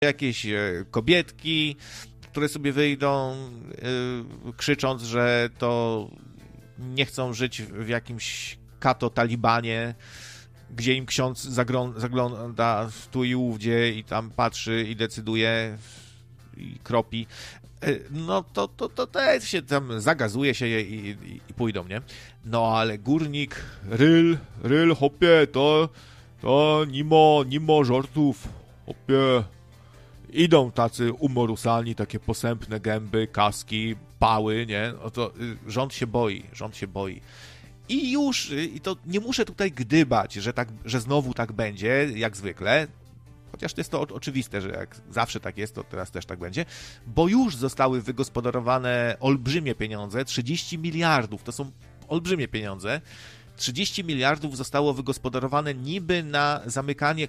jakieś kobietki, które sobie wyjdą, krzycząc, że to nie chcą żyć w jakimś kato-talibanie, gdzie im ksiądz zagląda w tu i ówdzie i tam patrzy i decyduje i kropi. No to się tam zagazuje się i pójdą, nie? No ale górnik, ryl, hopie, to nie ma żartów, hopie. Idą tacy umorusalni, takie posępne gęby, kaski, pały, nie? No to rząd się boi. I już, i to nie muszę tutaj gdybać, że znowu tak będzie, jak zwykle, chociaż jest to oczywiste, że jak zawsze tak jest, to teraz też tak będzie, bo już zostały wygospodarowane olbrzymie pieniądze, 30 miliardów, to są olbrzymie pieniądze, 30 miliardów zostało wygospodarowane niby na zamykanie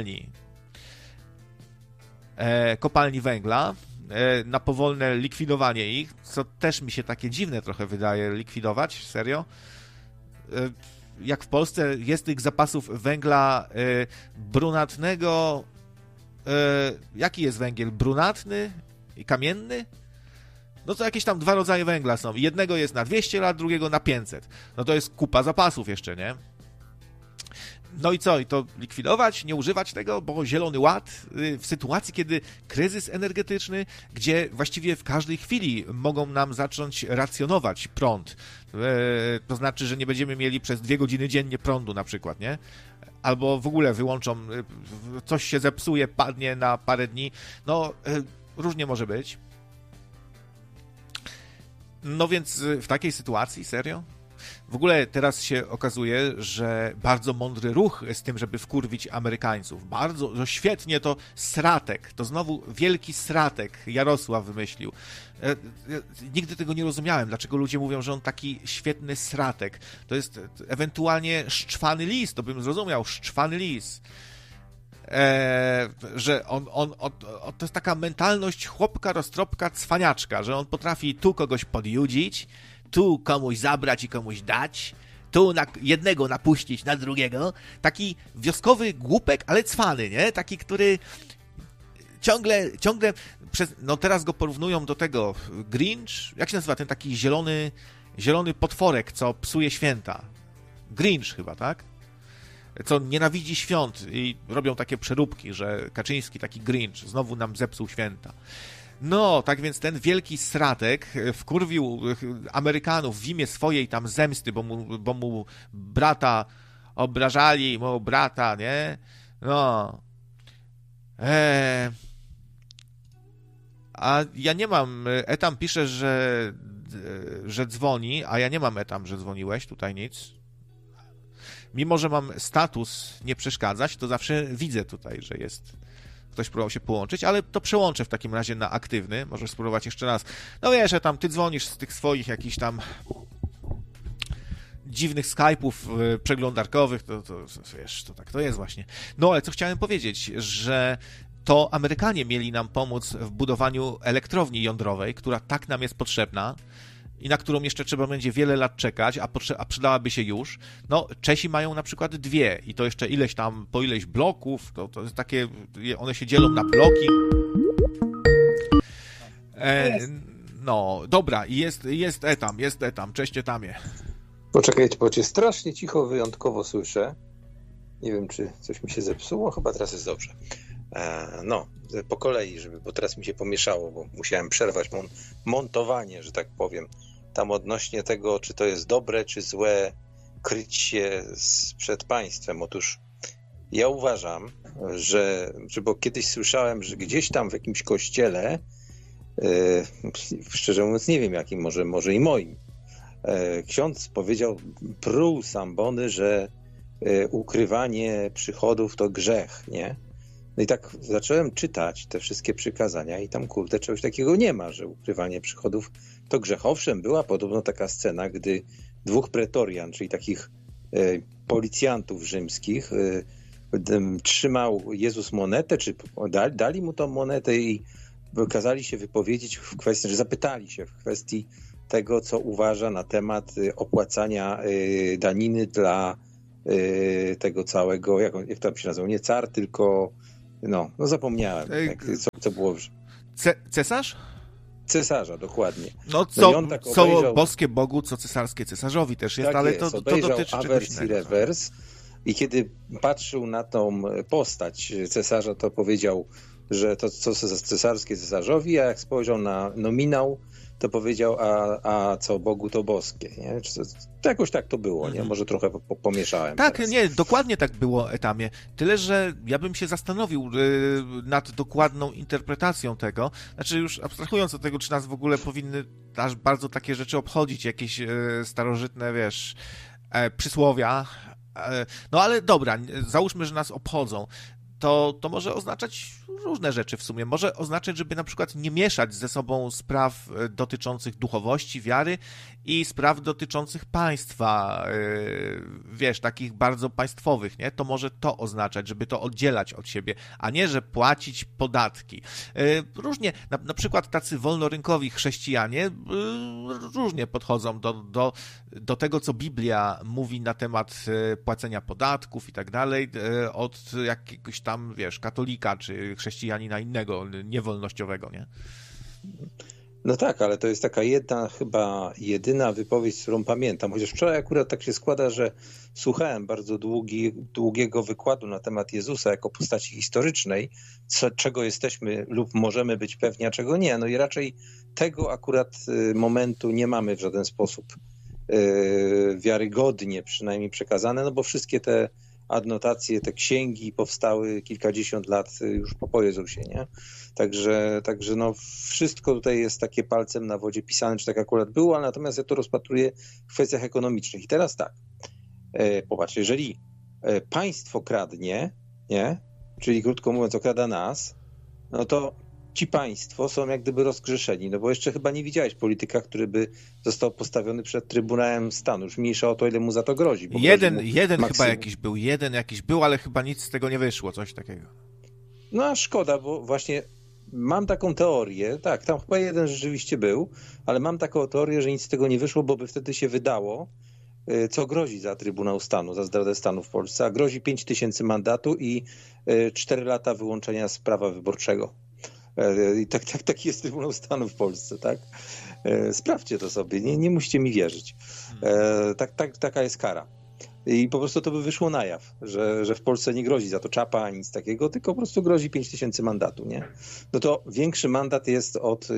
kopalni węgla, na powolne likwidowanie ich, co też mi się takie dziwne trochę wydaje, likwidować, serio. Jak w Polsce jest tych zapasów węgla brunatnego, jaki jest węgiel? Brunatny i kamienny? No to jakieś tam 2 rodzaje węgla są. Jednego jest na 200 lat, drugiego na 500. No to jest kupa zapasów jeszcze, nie? No i co? I to likwidować, nie używać tego, bo Zielony Ład w sytuacji, kiedy kryzys energetyczny, gdzie właściwie w każdej chwili mogą nam zacząć racjonować prąd. To znaczy, że nie będziemy mieli przez 2 godziny dziennie prądu na przykład, nie? Albo w ogóle wyłączą, coś się zepsuje, padnie na parę dni. No, różnie może być. No więc w takiej sytuacji, serio? W ogóle teraz się okazuje, że bardzo mądry ruch z tym, żeby wkurwić Amerykańców. Bardzo, no świetnie to Stratek, to znowu wielki Stratek Jarosław wymyślił. Nigdy tego nie rozumiałem, dlaczego ludzie mówią, że on taki świetny Stratek. To jest ewentualnie Szczwany Lis, to bym zrozumiał, Szczwany Lis. Że on to jest taka mentalność chłopka, roztropka, cwaniaczka, że on potrafi tu kogoś podjudzić, tu komuś zabrać i komuś dać, tu jednego napuścić na drugiego. Taki wioskowy głupek, ale cwany, nie? Taki, który ciągle no teraz go porównują do tego Grinch, jak się nazywa ten taki zielony potworek, co psuje święta? Grinch chyba, tak? Co nienawidzi świąt i robią takie przeróbki, że Kaczyński taki Grinch znowu nam zepsuł święta. No, tak więc ten wielki Stratek wkurwił Amerykanów w imię swojej tam zemsty, bo mu brata obrażali, mu brata, nie? No. A ja nie mam, Etam pisze, że dzwoni, a ja nie mam, Etam, że dzwoniłeś, tutaj nic. Mimo że mam status nie przeszkadzać, to zawsze widzę tutaj, że jest ktoś próbował się połączyć, ale to przełączę w takim razie na aktywny. Możesz spróbować jeszcze raz. No wiesz, że tam ty dzwonisz z tych swoich jakichś tam dziwnych Skype'ów przeglądarkowych, to wiesz, to tak to jest właśnie. No ale co chciałem powiedzieć, że to Amerykanie mieli nam pomóc w budowaniu elektrowni jądrowej, która tak nam jest potrzebna i na którą jeszcze trzeba będzie wiele lat czekać, a przydałaby się już. No, Czesi mają na przykład 2 i to jeszcze ileś tam, po ileś bloków, to jest takie, one się dzielą na bloki. No, dobra, jest Etam, cześć Etamie. Poczekajcie, bo cię strasznie cicho wyjątkowo słyszę. Nie wiem, czy coś mi się zepsuło, chyba teraz jest dobrze. No, po kolei, bo teraz mi się pomieszało, bo musiałem przerwać montowanie, że tak powiem. Tam odnośnie tego, czy to jest dobre, czy złe, kryć się przed państwem. Otóż ja uważam, że bo kiedyś słyszałem, że gdzieś tam w jakimś kościele, szczerze mówiąc nie wiem jakim, może i moim, ksiądz powiedział, pruł Sambony, że ukrywanie przychodów to grzech, nie? No i tak zacząłem czytać te wszystkie przykazania i tam, kurde, czegoś takiego nie ma, że ukrywanie przychodów to grzech. Owszem, była podobno taka scena, gdy 2 pretorian, czyli takich policjantów rzymskich, trzymał Jezus monetę, czy dali mu tą monetę i kazali się wypowiedzieć w kwestii, że zapytali się w kwestii tego, co uważa na temat opłacania daniny dla tego całego, jak to się nazywa, nie car, tylko No zapomniałem, co było. Cesarz? Cesarza, dokładnie. No co boskie Bogu, co cesarskie cesarzowi też jest, tak ale jest. To dotyczy awers czegoś innego. I rewers i kiedy patrzył na tą postać cesarza, to powiedział, że to co cesarskie cesarzowi, a jak spojrzał na nominał, to powiedział, a co Bogu to boskie. Nie? Jakoś tak to było, nie? Może trochę pomieszałem. Tak, teraz. Nie, dokładnie tak było, Etamie. Tyle, że ja bym się zastanowił nad dokładną interpretacją tego. Znaczy już abstrahując od tego, czy nas w ogóle powinny aż bardzo takie rzeczy obchodzić, jakieś starożytne, przysłowia. No ale dobra, załóżmy, że nas obchodzą. To może oznaczać różne rzeczy w sumie. Może oznaczać, żeby na przykład nie mieszać ze sobą spraw dotyczących duchowości, wiary i spraw dotyczących państwa, takich bardzo państwowych, nie? To może to oznaczać, żeby to oddzielać od siebie, a nie, że płacić podatki. Różnie, na przykład tacy wolnorynkowi chrześcijanie różnie podchodzą do tego, co Biblia mówi na temat płacenia podatków i tak dalej, od jakiegoś tam, katolika czy chrześcijanina innego, niewolnościowego, nie? No tak, ale to jest taka chyba jedyna wypowiedź, którą pamiętam. Chociaż wczoraj akurat tak się składa, że słuchałem bardzo długiego wykładu na temat Jezusa jako postaci historycznej, czego jesteśmy lub możemy być pewni, a czego nie. No i raczej tego akurat momentu nie mamy w żaden sposób wiarygodnie przynajmniej przekazane, no bo wszystkie te adnotacje, te księgi powstały kilkadziesiąt lat już po Jezusie, nie? Także no wszystko tutaj jest takie palcem na wodzie pisane, czy tak akurat było, ale natomiast ja to rozpatruję w kwestiach ekonomicznych. I teraz tak, popatrz, jeżeli państwo kradnie, nie? Czyli krótko mówiąc okrada nas, no to ci państwo są jak gdyby rozgrzeszeni, no bo jeszcze chyba nie widziałeś polityka, który by został postawiony przed Trybunałem Stanu. Już mniejsza o to, ile mu za to grozi. Jeden chyba jakiś był, ale chyba nic z tego nie wyszło, coś takiego. No a szkoda, bo właśnie mam taką teorię, tak, tam chyba jeden rzeczywiście był, ale mam taką teorię, że nic z tego nie wyszło, bo by wtedy się wydało, co grozi za Trybunał Stanu, za zdradę stanu w Polsce, a grozi 5000 mandatu i 4 lata wyłączenia z prawa wyborczego. I taki jest Trybunał Stanu w Polsce, tak? Sprawdźcie to sobie, nie musicie mi wierzyć. Taka jest kara. I po prostu to by wyszło na jaw, że w Polsce nie grozi za to czapa ani nic takiego, tylko po prostu grozi 5000 mandatu, nie? No to większy mandat jest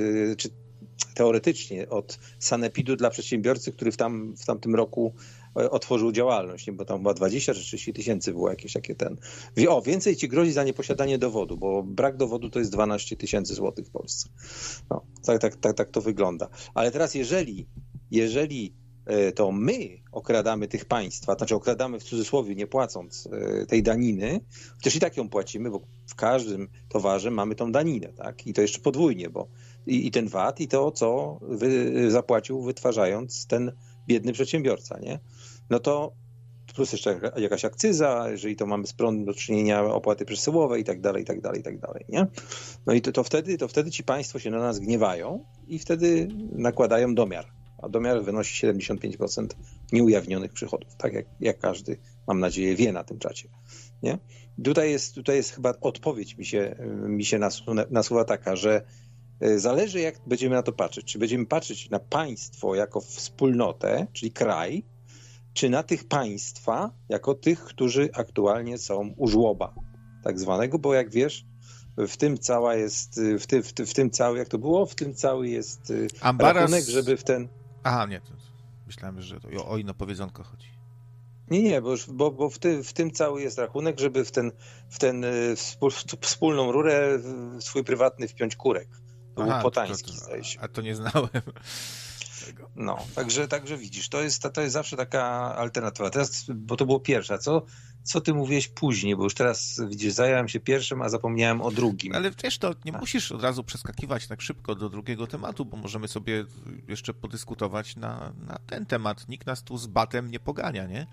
teoretycznie od sanepidu dla przedsiębiorcy, który w tamtym roku otworzył działalność, nie? Bo tam chyba 20 czy 30 tysięcy było jakieś takie więcej ci grozi za nieposiadanie dowodu, bo brak dowodu to jest 12 000 złotych w Polsce. No, tak to wygląda. Ale teraz jeżeli to my okradamy tych państwa, znaczy okradamy w cudzysłowie, nie płacąc tej daniny, chociaż i tak ją płacimy, bo w każdym towarze mamy tą daninę, tak? I to jeszcze podwójnie, bo i ten VAT, i to, co zapłacił wytwarzając ten biedny przedsiębiorca, nie? No to plus jeszcze jakaś akcyza, jeżeli to mamy z prądem do czynienia, opłaty przesyłowe i tak dalej, nie? No i to wtedy ci państwo się na nas gniewają i wtedy nakładają domiar. A domiar wynosi 75% nieujawnionych przychodów, tak jak każdy, mam nadzieję, wie na tym czacie. Nie? Tutaj jest chyba odpowiedź mi się nasuwa taka, że zależy, jak będziemy na to patrzeć. Czy będziemy patrzeć na państwo jako wspólnotę, czyli kraj, czy na tych państwa jako tych, którzy aktualnie są u żłoba tak zwanego, bo jak wiesz, w tym cała jest, w tym cały, jak to było? W tym cały jest rachunek, żeby w ten... Aha, nie, myślałem, że to o inne powiedzonko chodzi. Nie, bo w tym cały jest rachunek, żeby w ten wspólną rurę swój prywatny wpiąć kurek. To był Potański, zdaje się. A to nie znałem tego. No, także widzisz, to jest zawsze taka alternatywa. Teraz, bo to było pierwsze, co ty mówiłeś później, bo już teraz, widzisz, zająłem się pierwszym, a zapomniałem o drugim. Ale wiesz, to nie musisz od razu przeskakiwać tak szybko do drugiego tematu, bo możemy sobie jeszcze podyskutować na ten temat. Nikt nas tu z batem nie pogania, nie?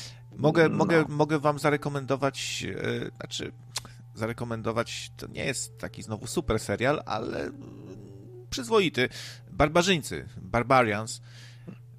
Mogę wam zarekomendować, to nie jest taki znowu super serial, ale przyzwoity. Barbarzyńcy, Barbarians.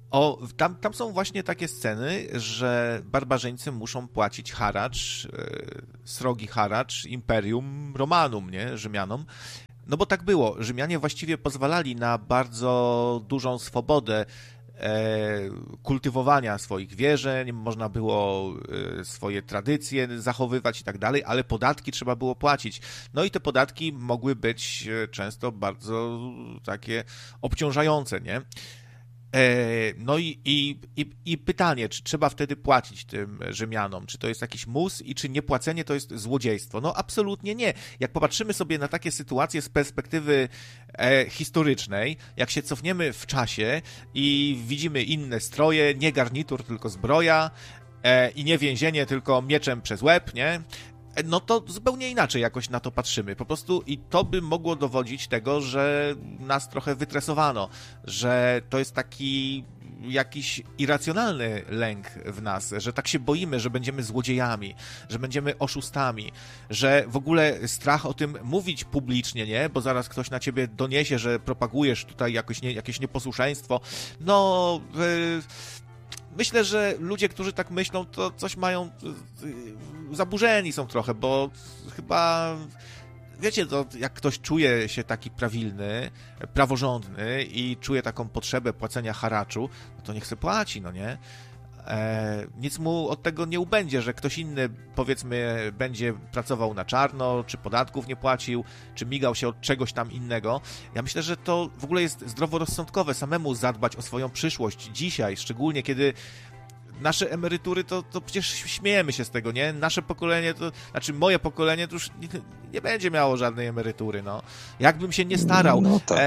Tam są właśnie takie sceny, że barbarzyńcy muszą płacić haracz, srogi haracz Imperium Romanum, nie? Rzymianom. No bo tak było. Rzymianie właściwie pozwalali na bardzo dużą swobodę kultywowania swoich wierzeń, można było swoje tradycje zachowywać i tak dalej, ale podatki trzeba było płacić. No i te podatki mogły być często bardzo takie obciążające, nie? No i pytanie, czy trzeba wtedy płacić tym Rzymianom? Czy to jest jakiś mus i czy niepłacenie to jest złodziejstwo? No absolutnie nie. Jak popatrzymy sobie na takie sytuacje z perspektywy historycznej, jak się cofniemy w czasie i widzimy inne stroje, nie garnitur, tylko zbroja i nie więzienie, tylko mieczem przez łeb, nie? No to zupełnie inaczej jakoś na to patrzymy. Po prostu i to by mogło dowodzić tego, że nas trochę wytresowano, że to jest taki jakiś irracjonalny lęk w nas, że tak się boimy, że będziemy złodziejami, że będziemy oszustami, że w ogóle strach o tym mówić publicznie, nie? Bo zaraz ktoś na ciebie doniesie, że propagujesz tutaj jakieś nieposłuszeństwo. No... Myślę, że ludzie, którzy tak myślą, to coś mają, zaburzeni są trochę, bo chyba, wiecie, to jak ktoś czuje się taki prawilny, praworządny i czuje taką potrzebę płacenia haraczu, no to niech se płaci, no nie? Nic mu od tego nie ubędzie, że ktoś inny, powiedzmy, będzie pracował na czarno, czy podatków nie płacił, czy migał się od czegoś tam innego. Ja myślę, że to w ogóle jest zdroworozsądkowe samemu zadbać o swoją przyszłość dzisiaj, szczególnie kiedy nasze emerytury, to przecież śmiejemy się z tego, nie? Nasze pokolenie, znaczy moje pokolenie to już nie będzie miało żadnej emerytury, no. Jakbym się nie starał. No tak.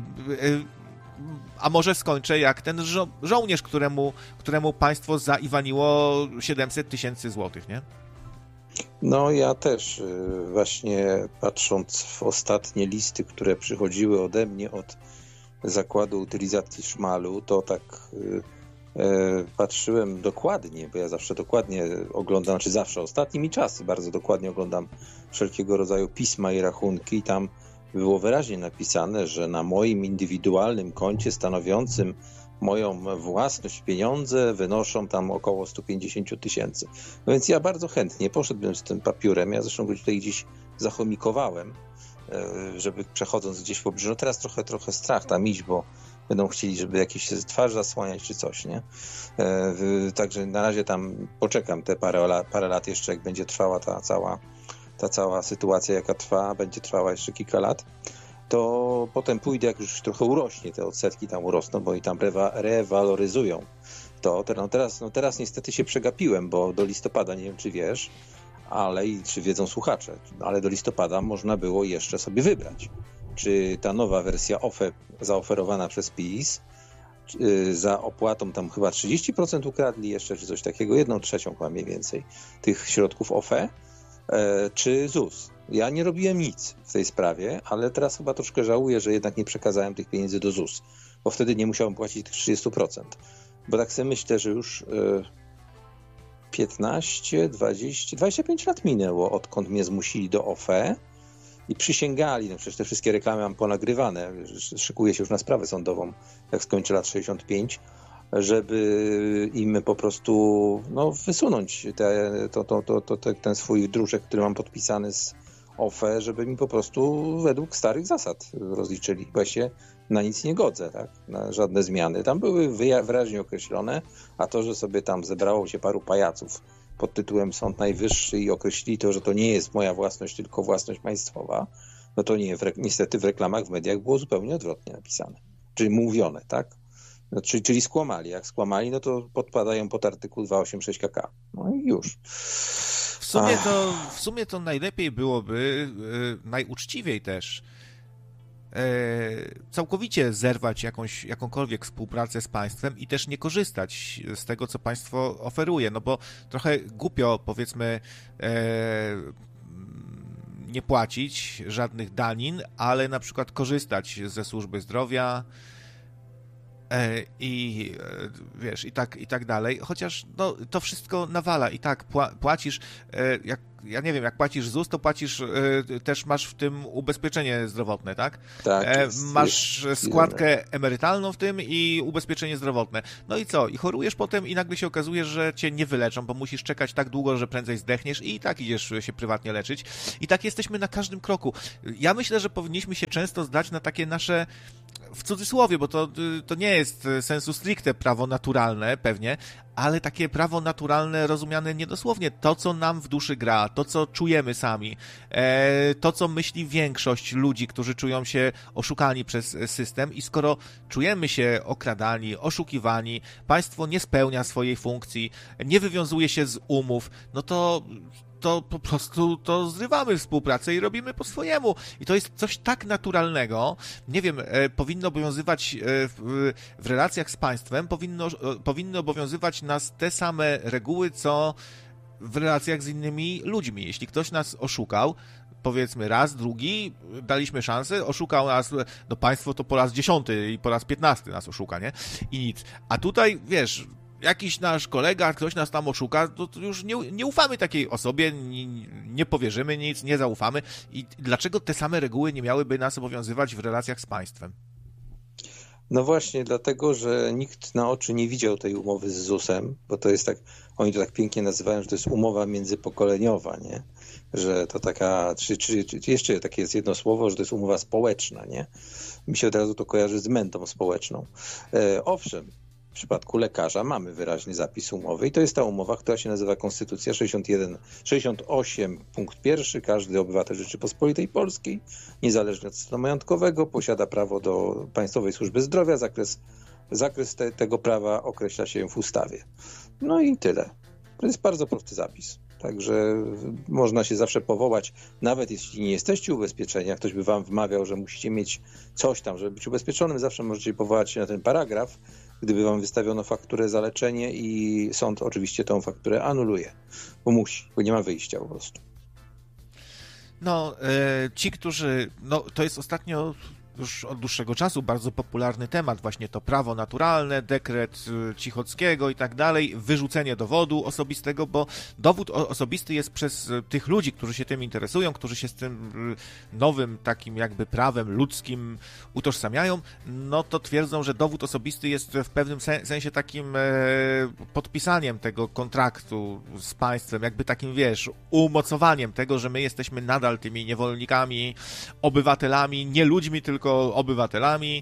A może skończę jak ten żołnierz, któremu państwo zaiwaniło 700 000 złotych, nie? No ja też właśnie patrząc w ostatnie listy, które przychodziły ode mnie od zakładu utylizacji szmalu, to tak patrzyłem dokładnie, bo ja zawsze dokładnie oglądam, czy zawsze ostatnimi czasy bardzo dokładnie oglądam wszelkiego rodzaju pisma i rachunki i tam było wyraźnie napisane, że na moim indywidualnym koncie stanowiącym moją własność pieniądze wynoszą tam około 150 000. No więc ja bardzo chętnie poszedłbym z tym papiurem. Ja zresztą go tutaj gdzieś zachomikowałem, żeby przechodząc gdzieś w pobliżu. No teraz trochę strach tam iść, bo będą chcieli, żeby jakieś twarz zasłaniać czy coś, nie? Także na razie tam poczekam te parę lat jeszcze, jak będzie trwała ta cała sytuacja, jaka trwa, będzie trwała jeszcze kilka lat, to potem pójdę, jak już trochę urośnie, te odsetki tam urosną, bo i tam rewaloryzują. Teraz niestety się przegapiłem, bo do listopada, nie wiem czy wiesz, ale i czy wiedzą słuchacze, ale do listopada można było jeszcze sobie wybrać, czy ta nowa wersja OFE zaoferowana przez PiS za opłatą tam chyba 30% ukradli jeszcze, czy coś takiego, 1/3 chyba mniej więcej tych środków OFE, czy ZUS. Ja nie robiłem nic w tej sprawie, ale teraz chyba troszkę żałuję, że jednak nie przekazałem tych pieniędzy do ZUS, bo wtedy nie musiałem płacić tych 30%. Bo tak sobie myślę, że już 15, 20, 25 lat minęło, odkąd mnie zmusili do OFE i przysięgali, no przecież te wszystkie reklamy mam ponagrywane, szykuję się już na sprawę sądową, jak skończę lat 65, żeby im po prostu wysunąć ten swój druczek, który mam podpisany z OFE, żeby mi po prostu według starych zasad rozliczyli. Właśnie na nic nie godzę, tak? Na żadne zmiany. Tam były wyraźnie określone, a to, że sobie tam zebrało się paru pajaców pod tytułem Sąd Najwyższy i określili to, że to nie jest moja własność, tylko własność państwowa, no to nie, niestety w reklamach, w mediach było zupełnie odwrotnie napisane. Czyli mówione, tak? No, czyli skłamali. Jak skłamali, no to podpadają pod artykuł 286 KK. No i już. W sumie to najlepiej byłoby, najuczciwiej też, całkowicie zerwać jakąkolwiek współpracę z państwem i też nie korzystać z tego, co państwo oferuje, no bo trochę głupio, powiedzmy, nie płacić żadnych danin, ale na przykład korzystać ze służby zdrowia, I wiesz, i tak dalej, chociaż no, to wszystko nawala i tak płacisz, ja nie wiem, jak płacisz ZUS, to płacisz, też masz w tym ubezpieczenie zdrowotne, tak? Tak. Masz składkę emerytalną w tym i ubezpieczenie zdrowotne. No i co? I chorujesz potem i nagle się okazuje, że cię nie wyleczą, bo musisz czekać tak długo, że prędzej zdechniesz i tak idziesz się prywatnie leczyć. I tak jesteśmy na każdym kroku. Ja myślę, że powinniśmy się często zdać na takie nasze, w cudzysłowie, bo to nie jest sensu stricte prawo naturalne, pewnie, ale takie prawo naturalne rozumiane niedosłownie. To, co nam w duszy gra, to, co czujemy sami, to, co myśli większość ludzi, którzy czują się oszukani przez system i skoro czujemy się okradani, oszukiwani, państwo nie spełnia swojej funkcji, nie wywiązuje się z umów, no to po prostu to zrywamy współpracę i robimy po swojemu. I to jest coś tak naturalnego, nie wiem, powinno obowiązywać w relacjach z państwem, powinny obowiązywać nas te same reguły, co w relacjach z innymi ludźmi. Jeśli ktoś nas oszukał, powiedzmy raz, drugi, daliśmy szansę, oszukał nas, no państwo to po raz 10 i po raz 15 nas oszuka, nie? I nic. A tutaj, wiesz, jakiś nasz kolega, ktoś nas tam oszuka, to już nie ufamy takiej osobie, nie powierzymy nic, nie zaufamy. I dlaczego te same reguły nie miałyby nas obowiązywać w relacjach z państwem? No właśnie, dlatego, że nikt na oczy nie widział tej umowy z ZUS-em, bo to jest tak, oni to tak pięknie nazywają, że to jest umowa międzypokoleniowa, nie? Że to taka, czy jeszcze takie jest jedno słowo, że to jest umowa społeczna, nie? Mi się od razu to kojarzy z mętą społeczną. Owszem, w przypadku lekarza mamy wyraźny zapis umowy i to jest ta umowa, która się nazywa Konstytucja 68 punkt 1. Każdy obywatel Rzeczypospolitej Polskiej, niezależnie od stanu majątkowego, posiada prawo do Państwowej Służby Zdrowia. Zakres tego prawa określa się w ustawie. No i tyle. To jest bardzo prosty zapis. Także można się zawsze powołać, nawet jeśli nie jesteście ubezpieczeni, jak ktoś by wam wmawiał, że musicie mieć coś tam, żeby być ubezpieczonym, zawsze możecie powołać się na ten paragraf, gdyby wam wystawiono fakturę za leczenie i sąd oczywiście tą fakturę anuluje, bo musi, bo nie ma wyjścia po prostu. No, ci, którzy, no to jest ostatnio już od dłuższego czasu bardzo popularny temat, właśnie to prawo naturalne, dekret Cichockiego i tak dalej, wyrzucenie dowodu osobistego, bo dowód osobisty jest przez tych ludzi, którzy się tym interesują, którzy się z tym nowym takim jakby prawem ludzkim utożsamiają, no to twierdzą, że dowód osobisty jest w pewnym sensie takim podpisaniem tego kontraktu z państwem, jakby takim, wiesz, umocowaniem tego, że my jesteśmy nadal tymi niewolnikami, obywatelami, nie ludźmi, tylko obywatelami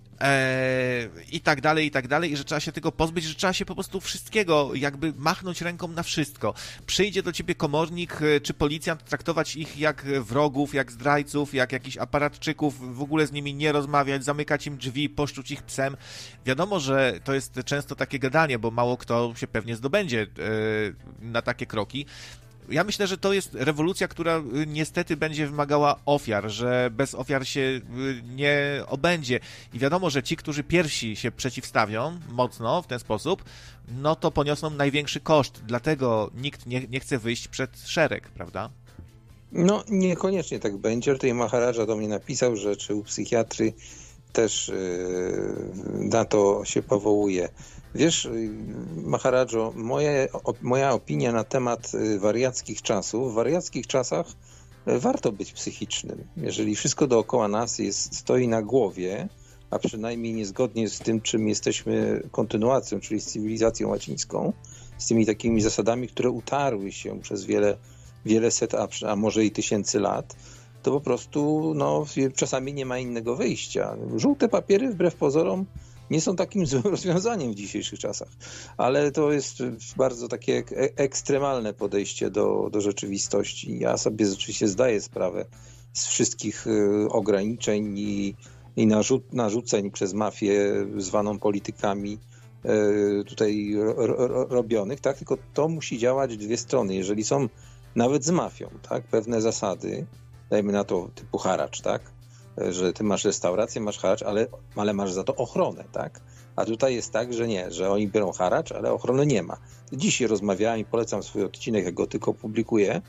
i tak dalej, i że trzeba się tego pozbyć, że trzeba się po prostu wszystkiego, jakby machnąć ręką na wszystko. Przyjdzie do ciebie komornik czy policjant, traktować ich jak wrogów, jak zdrajców, jak jakichś aparatczyków, w ogóle z nimi nie rozmawiać, zamykać im drzwi, poszczuć ich psem. Wiadomo, że to jest często takie gadanie, bo mało kto się pewnie zdobędzie na takie kroki. Ja myślę, że to jest rewolucja, która niestety będzie wymagała ofiar, że bez ofiar się nie obędzie. I wiadomo, że ci, którzy pierwsi się przeciwstawią mocno w ten sposób, no to poniosą największy koszt. Dlatego nikt nie chce wyjść przed szereg, prawda? No niekoniecznie tak będzie. Tutaj Maharadża do mnie napisał, że czy u psychiatry też na to się powołuje. Wiesz, Maharadżo, moja opinia na temat wariackich czasów, w wariackich czasach warto być psychicznym. Jeżeli wszystko dookoła nas stoi na głowie, a przynajmniej niezgodnie z tym, czym jesteśmy kontynuacją, czyli z cywilizacją łacińską, z tymi takimi zasadami, które utarły się przez wiele set, a może i tysięcy lat, to po prostu czasami nie ma innego wyjścia. Żółte papiery, wbrew pozorom, nie są takim złym rozwiązaniem w dzisiejszych czasach, ale to jest bardzo takie ekstremalne podejście do rzeczywistości. Ja sobie oczywiście zdaję sprawę z wszystkich ograniczeń i narzuceń przez mafię zwaną politykami tutaj robionych, tak? Tylko to musi działać dwie strony. Jeżeli są nawet z mafią, tak? Pewne zasady, dajmy na to typu haracz, tak? Że ty masz restaurację, masz haracz, ale masz za to ochronę, tak? A tutaj jest tak, że nie, że oni biorą haracz, ale ochrony nie ma. Dzisiaj rozmawiałem i polecam swój odcinek, jak go tylko publikuję,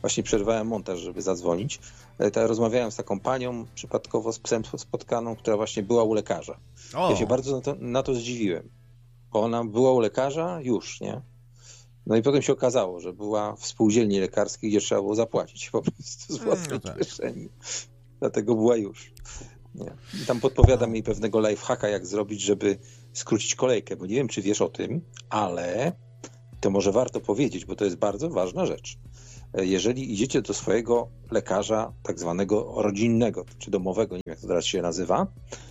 Właśnie przerwałem montaż, żeby zadzwonić. Rozmawiałem z taką panią przypadkowo z psem spotkaną, która właśnie była u lekarza. Ja się bardzo na to zdziwiłem, bo ona była u lekarza już, nie? No i potem się okazało, że była w spółdzielni lekarskiej, gdzie trzeba było zapłacić po prostu z własnej kieszeni. Dlatego była już. Nie. I tam podpowiadam jej pewnego lifehacka, jak zrobić, żeby skrócić kolejkę, bo nie wiem, czy wiesz o tym, ale to może warto powiedzieć, bo to jest bardzo ważna rzecz. Jeżeli idziecie do swojego lekarza tak zwanego rodzinnego, czy domowego, nie wiem, jak to teraz się nazywa,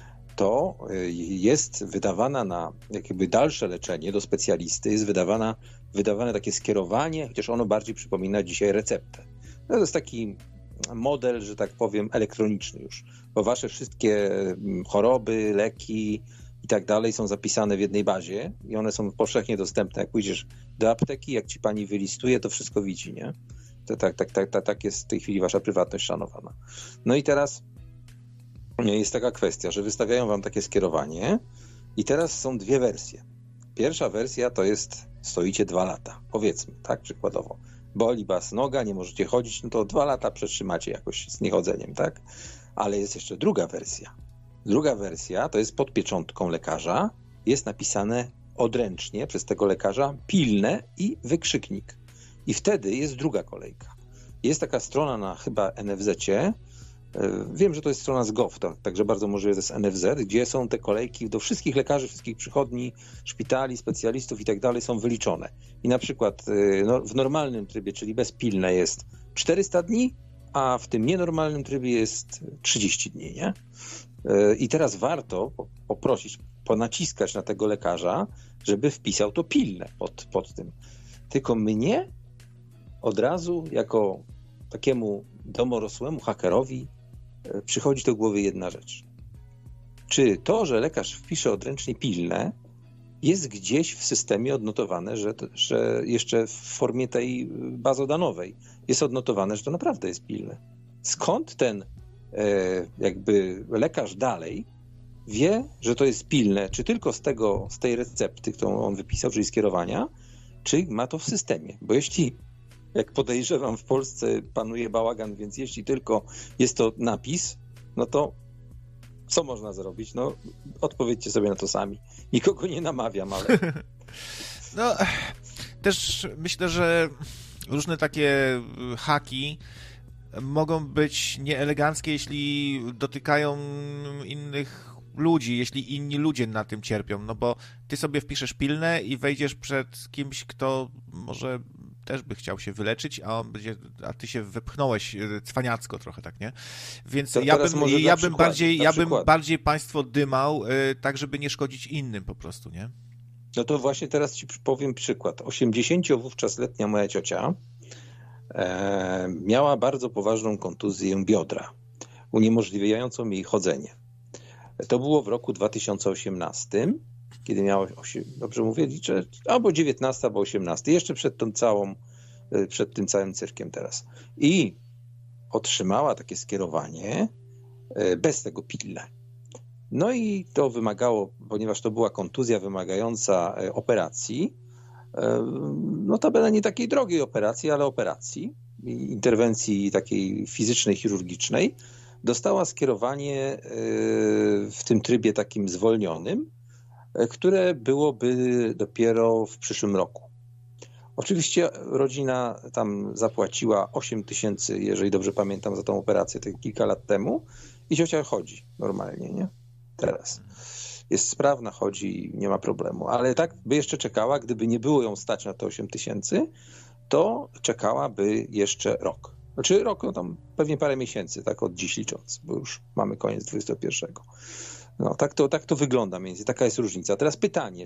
to jest wydawana na jakby dalsze leczenie do specjalisty, jest wydawane takie skierowanie, chociaż ono bardziej przypomina dzisiaj receptę. No to jest taki model, że tak powiem, elektroniczny już, bo wasze wszystkie choroby, leki i tak dalej są zapisane w jednej bazie i one są powszechnie dostępne. Jak pójdziesz do apteki, jak ci pani wylistuje, to wszystko widzi, nie? Tak jest w tej chwili wasza prywatność szanowana. No i teraz jest taka kwestia, że wystawiają wam takie skierowanie i teraz są dwie wersje. Pierwsza wersja to jest, stoicie 2 lata, powiedzmy, tak, przykładowo. Boli was noga, nie możecie chodzić, no to 2 lata przetrzymacie jakoś z niechodzeniem, tak? Ale jest jeszcze druga wersja. Druga wersja to jest pod pieczątką lekarza, jest napisane odręcznie przez tego lekarza pilne i wykrzyknik. I wtedy jest druga kolejka. Jest taka strona na chyba NFZ-cie, wiem, że to jest strona z gov, także bardzo możliwe to jest NFZ, gdzie są te kolejki do wszystkich lekarzy, wszystkich przychodni, szpitali, specjalistów i tak dalej są wyliczone. I na przykład w normalnym trybie, czyli bez pilne jest 400 dni, a w tym nienormalnym trybie jest 30 dni, nie? I teraz warto poprosić, ponaciskać na tego lekarza, żeby wpisał to pilne pod tym. Tylko mnie od razu jako takiemu domorosłemu hakerowi przychodzi do głowy jedna rzecz. Czy to, że lekarz wpisze odręcznie pilne, jest gdzieś w systemie odnotowane, że jeszcze w formie tej bazodanowej jest odnotowane, że to naprawdę jest pilne? Skąd ten jakby lekarz dalej wie, że to jest pilne, czy tylko z tej recepty, którą on wypisał, czyli skierowania, czy ma to w systemie? Bo jeśli, jak podejrzewam, w Polsce panuje bałagan, więc jeśli tylko jest to napis, no to co można zrobić? No, odpowiedzcie sobie na to sami. Nikogo nie namawiam, ale... No, też myślę, że różne takie haki mogą być nieeleganckie, jeśli dotykają innych ludzi, jeśli inni ludzie na tym cierpią, no bo ty sobie wpiszesz pilne i wejdziesz przed kimś, kto może też by chciał się wyleczyć, a ty się wepchnąłeś cwaniacko trochę, tak, nie? Więc ja bym bardziej państwo dymał, tak żeby nie szkodzić innym po prostu, nie? No to właśnie teraz ci powiem przykład. 80 wówczas letnia moja ciocia miała bardzo poważną kontuzję biodra, uniemożliwiającą jej chodzenie. To było w roku 2018, kiedy miała, dobrze mówię, liczę, albo 19, albo 18, jeszcze przed tym całym cyrkiem teraz. I otrzymała takie skierowanie bez tego pilne. No i to wymagało, ponieważ to była kontuzja wymagająca operacji, notabene nie takiej drogiej operacji, ale operacji, interwencji takiej fizycznej, chirurgicznej, dostała skierowanie w tym trybie takim zwolnionym, które byłoby dopiero w przyszłym roku. Oczywiście rodzina tam zapłaciła 8 000, jeżeli dobrze pamiętam, za tą operację kilka lat temu i ciocia chodzi normalnie, nie? Teraz. Jest sprawna, chodzi, nie ma problemu. Ale tak by jeszcze czekała, gdyby nie było ją stać na te 8 000, to czekałaby jeszcze rok. Znaczy rok, no tam pewnie parę miesięcy, tak od dziś licząc, bo już mamy koniec 21. No tak to wygląda mniej więcej, taka jest różnica. Teraz pytanie,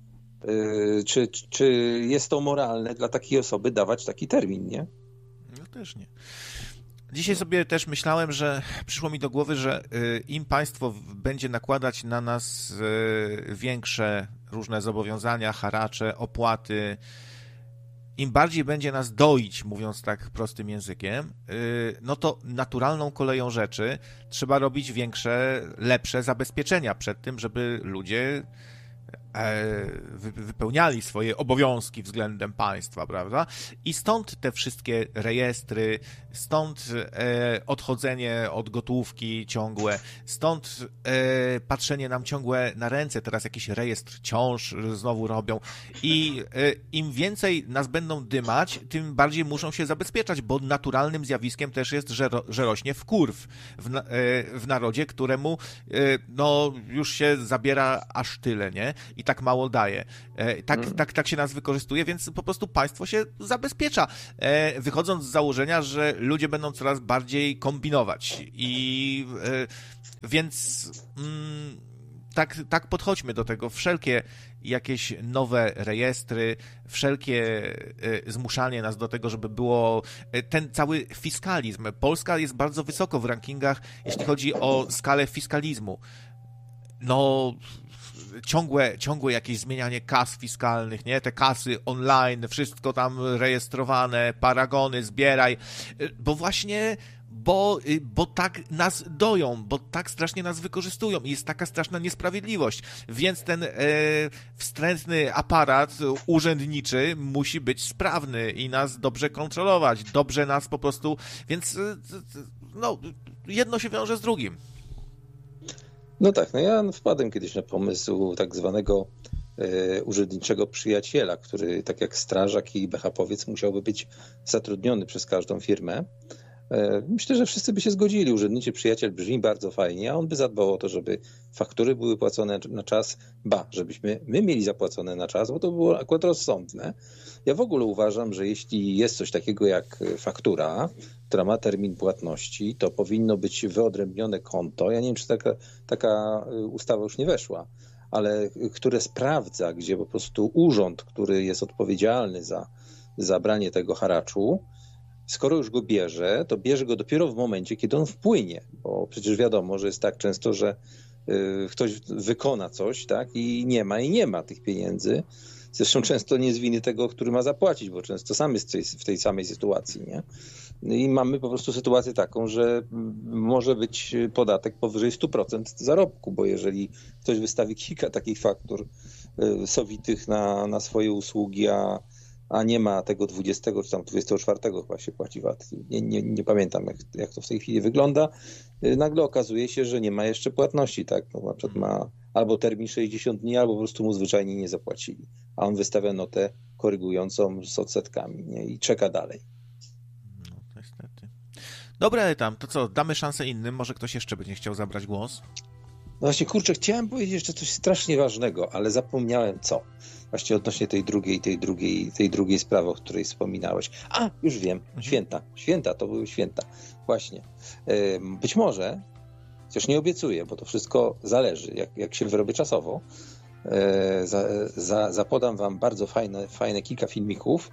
czy jest to moralne dla takiej osoby dawać taki termin, nie? No też nie. Dzisiaj sobie też myślałem, że przyszło mi do głowy, że im państwo będzie nakładać na nas większe różne zobowiązania, haracze, opłaty, im bardziej będzie nas doić, mówiąc tak prostym językiem, no to naturalną koleją rzeczy trzeba robić większe, lepsze zabezpieczenia przed tym, żeby ludzie wypełniali swoje obowiązki względem państwa, prawda? I stąd te wszystkie rejestry, stąd odchodzenie od gotówki ciągłe, stąd patrzenie nam ciągłe na ręce, teraz jakiś rejestr ciąż znowu robią i im więcej nas będą dymać, tym bardziej muszą się zabezpieczać, bo naturalnym zjawiskiem też jest, że rośnie wkurw w narodzie, któremu no już się zabiera aż tyle, nie? I tak mało daje. Tak się nas wykorzystuje, więc po prostu państwo się zabezpiecza, wychodząc z założenia, że ludzie będą coraz bardziej kombinować. I więc tak podchodźmy do tego. Wszelkie jakieś nowe rejestry, wszelkie zmuszanie nas do tego, żeby było ten cały fiskalizm. Polska jest bardzo wysoko w rankingach, jeśli chodzi o skalę fiskalizmu. No, ciągłe jakieś zmienianie kas fiskalnych, nie? Te kasy online, wszystko tam rejestrowane, paragony, zbieraj, bo właśnie bo tak nas doją, bo tak strasznie nas wykorzystują i jest taka straszna niesprawiedliwość, więc ten wstrętny aparat urzędniczy musi być sprawny i nas dobrze kontrolować, dobrze nas po prostu, więc no, jedno się wiąże z drugim. No tak, no ja wpadłem kiedyś na pomysł tak zwanego urzędniczego przyjaciela, który tak jak strażak i BHP-owiec musiałby być zatrudniony przez każdą firmę. Myślę, że wszyscy by się zgodzili. Urzędniczy przyjaciel brzmi bardzo fajnie, a on by zadbał o to, żeby faktury były płacone na czas, żebyśmy my mieli zapłacone na czas, bo to było akurat rozsądne. Ja w ogóle uważam, że jeśli jest coś takiego jak faktura, która ma termin płatności, to powinno być wyodrębnione konto. Ja nie wiem, czy taka ustawa już nie weszła, ale które sprawdza, gdzie po prostu urząd, który jest odpowiedzialny za branie tego haraczu, skoro już go bierze, to bierze go dopiero w momencie, kiedy on wpłynie, bo przecież wiadomo, że jest tak często, że ktoś wykona coś, tak, i nie ma tych pieniędzy. Zresztą często nie z winy tego, który ma zapłacić, bo często sam jest w tej samej sytuacji, nie? I mamy po prostu sytuację taką, że może być podatek powyżej 100% zarobku, bo jeżeli ktoś wystawi kilka takich faktur sowitych na swoje usługi, a nie ma tego 20 czy tam 24 chyba się płaci VAT. Nie pamiętam, jak to w tej chwili wygląda. Nagle okazuje się, że nie ma jeszcze płatności, tak? No, na przykład ma albo termin 60 dni, albo po prostu mu zwyczajnie nie zapłacili. A on wystawia notę korygującą z odsetkami, nie? I czeka dalej. No, niestety. Dobra, ale to co, damy szansę innym, może ktoś jeszcze będzie chciał zabrać głos? No właśnie, kurczę, chciałem powiedzieć jeszcze coś strasznie ważnego, ale zapomniałem co. Właśnie odnośnie tej drugiej sprawy, o której wspominałeś. A, już wiem, święta, to były święta. Właśnie. Być może, chociaż nie obiecuję, bo to wszystko zależy, jak się wyrobię czasowo, zapodam wam bardzo fajne kilka filmików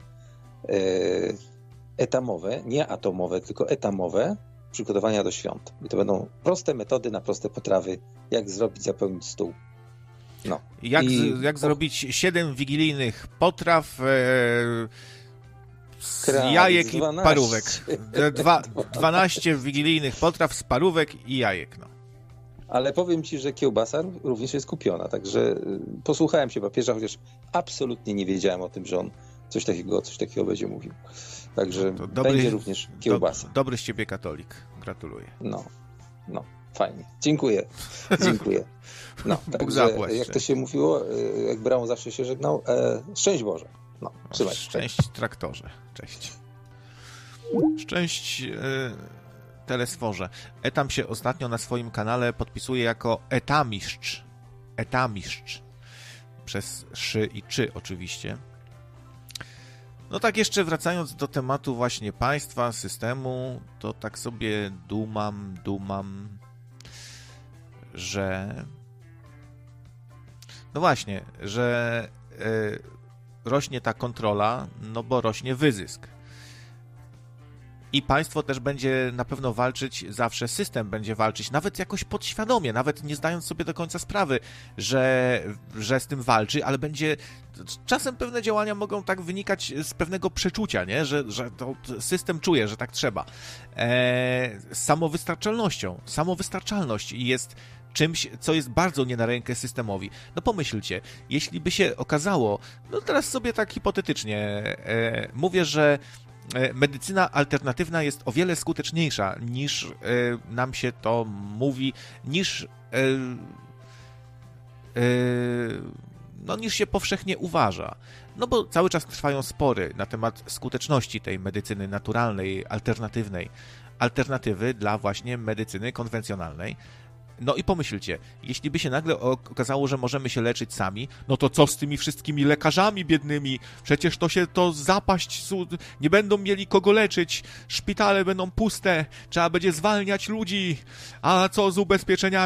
etamowe, nie atomowe, tylko etamowe, przygotowania do świąt. I to będą proste metody na proste potrawy, jak zapełnić stół. No. Jak zrobić 7 wigilijnych potraw z jajek 12. I parówek. 12 wigilijnych potraw z parówek i jajek. No. Ale powiem ci, że kiełbasa również jest kupiona, także posłuchałem się papieża, chociaż absolutnie nie wiedziałem o tym, że on coś takiego będzie mówił. Także będzie również kiełbasa. Dobry z ciebie katolik. Gratuluję. No, fajnie. Dziękuję. No, Bóg zapłać. Jak to się mówiło, jak Braun zawsze się żegnał, szczęść Boże. No, trzymaj się. Szczęść traktorze. Cześć. Szczęść telesforze. Etam się ostatnio na swoim kanale podpisuje jako Etamistrz. Etamistrz. Przez szy i czy oczywiście. No tak jeszcze wracając do tematu właśnie państwa, systemu, to tak sobie dumam, że no właśnie, że rośnie ta kontrola, no bo rośnie wyzysk. I państwo też będzie na pewno walczyć, zawsze system będzie walczyć, nawet jakoś podświadomie, nawet nie zdając sobie do końca sprawy, że z tym walczy, ale będzie... Czasem pewne działania mogą tak wynikać z pewnego przeczucia, nie? Że to system czuje, że tak trzeba. Samowystarczalność jest czymś, co jest bardzo nie na rękę systemowi. No pomyślcie, jeśli by się okazało, no teraz sobie tak hipotetycznie mówię, że medycyna alternatywna jest o wiele skuteczniejsza niż nam się to mówi, niż się powszechnie uważa. No bo cały czas trwają spory na temat skuteczności tej medycyny naturalnej, alternatywnej, alternatywy dla właśnie medycyny konwencjonalnej. No i pomyślcie, jeśli by się nagle okazało, że możemy się leczyć sami, no to co z tymi wszystkimi lekarzami biednymi? Przecież to zapaść, nie będą mieli kogo leczyć, szpitale będą puste, trzeba będzie zwalniać ludzi, a co z ubezpieczeniami?